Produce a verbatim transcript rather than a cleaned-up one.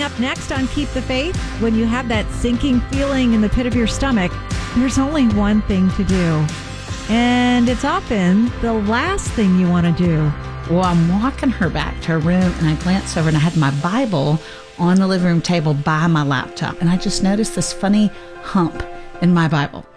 Coming up next on Keep the Faith, when you have that sinking feeling in the pit of your stomach, there's only one thing to do. And it's often the last thing you want to do. Well, I'm walking her back to her room, and I glance over, and I had my Bible on the living room table by my laptop. And I just noticed this funny hump in my Bible.